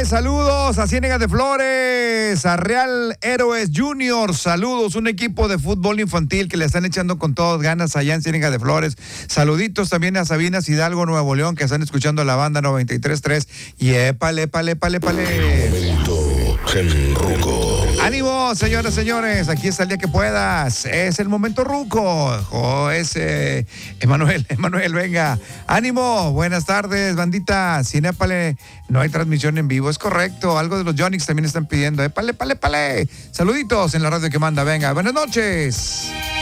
saludos a Ciénega de Flores, a Real Héroes Junior, saludos, un equipo de fútbol infantil que le están echando con todas ganas allá en Ciénega de Flores. Saluditos también a Sabinas Hidalgo, Nuevo León, que están escuchando la banda 93.3. Y épale. Momento en Ruco. ¡Ánimo, señores, señores! Aquí está el día que puedas. Es el momento ruco. Emanuel, venga. ¡Ánimo! Buenas tardes, bandita. Cinépale, no hay transmisión en vivo. Es correcto. Algo de los Yonix también están pidiendo. ¡Épale! Saluditos en la radio que manda. Venga, buenas noches.